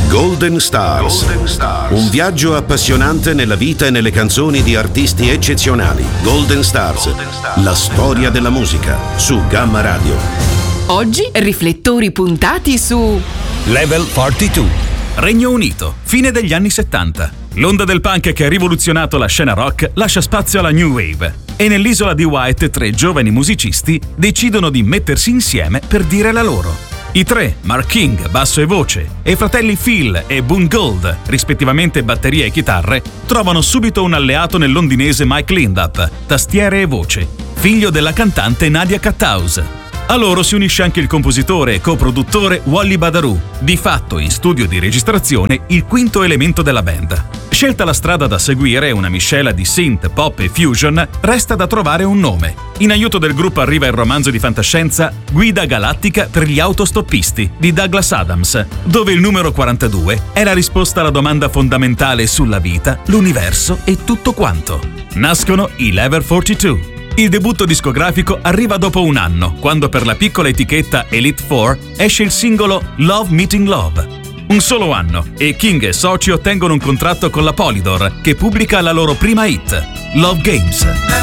Golden Stars. Un viaggio appassionante nella vita e nelle canzoni di artisti eccezionali. Golden Stars. La storia della musica su Gamma Radio. Oggi riflettori puntati su Level 42. Regno Unito, fine degli anni 70. L'onda del punk che ha rivoluzionato la scena rock lascia spazio alla new wave e nell'isola di Wight 3 giovani musicisti decidono di mettersi insieme per dire la loro. I tre, Mark King, basso e voce, e i fratelli Phil e Boone Gould, rispettivamente batteria e chitarre, trovano subito un alleato nel londinese Mike Lindup, tastiere e voce, figlio della cantante Nadia Catthouse. A loro si unisce anche il compositore e coproduttore Wally Badarou, di fatto in studio di registrazione il quinto elemento della band. Scelta la strada da seguire, una miscela di synth, pop e fusion, resta da trovare un nome. In aiuto del gruppo arriva il romanzo di fantascienza Guida galattica per gli autostoppisti di Douglas Adams, dove il numero 42 è la risposta alla domanda fondamentale sulla vita, l'universo e tutto quanto. Nascono i Level 42. Il debutto discografico arriva dopo un anno, quando per la piccola etichetta Elite 4 esce il singolo Love Meeting Love. Un solo anno, e King e soci ottengono un contratto con la Polydor, che pubblica la loro prima hit, Love Games.